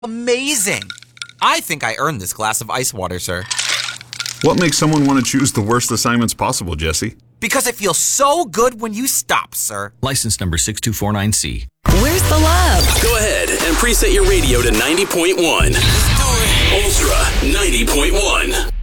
Amazing! I think I earned this glass of ice water, sir. What makes someone want to choose the worst assignments possible, Jesse? Because it feels so good when you stop, sir. License number 6249C. Where's the love? Go ahead and preset your radio to 90.1. Ultra 90.1.